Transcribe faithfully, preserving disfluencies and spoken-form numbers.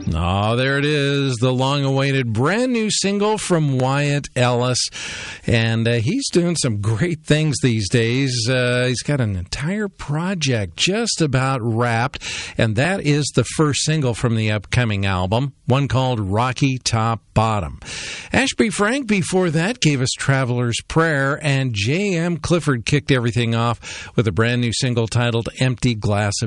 Oh, there it is, the long-awaited brand new single from Wyatt Ellis. And uh, he's doing some great things these days. Uh, he's got an entire project just about wrapped, and that is the first single from the upcoming album, one called Rocky Top Bottom. Ashby Frank before that gave us Traveler's Prayer, and J M. Clifford kicked everything off with a brand new single titled Empty Glass of